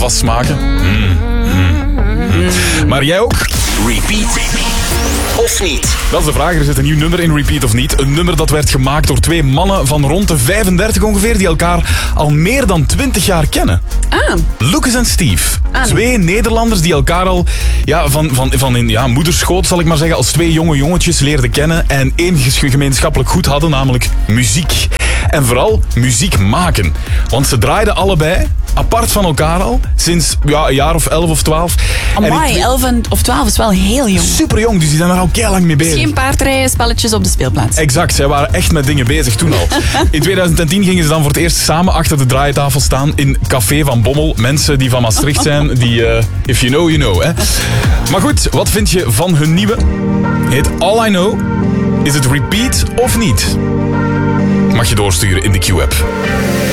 alvast smaken. Maar jij ook? Repeat of niet? Dat is de vraag. Er zit een nieuw nummer in Repeat of niet. Een nummer dat werd gemaakt door twee mannen van rond de 35 ongeveer, die elkaar al meer dan 20 jaar kennen. Lucas en Steve. Twee Nederlanders die elkaar al van in moederschoot, zal ik maar zeggen, als twee jonge jongetjes leerden kennen en één gemeenschappelijk goed hadden, namelijk muziek. En vooral muziek maken. Want ze draaiden allebei apart van elkaar al sinds een jaar of 11 of 12. Amai, 11 of 12 is wel heel jong. Super jong, dus die zijn er al kei lang mee bezig. Geen paardrijden, spelletjes op de speelplaats. Exact, zij waren echt met dingen bezig toen al. In 2010 gingen ze dan voor het eerst samen achter de draaitafel staan in Café van Bommel. Mensen die van Maastricht zijn, die if you know, you know. Hè. Maar goed, wat vind je van hun nieuwe? Heet All I Know. Is het repeat of niet? Mag je doorsturen in de Q-app.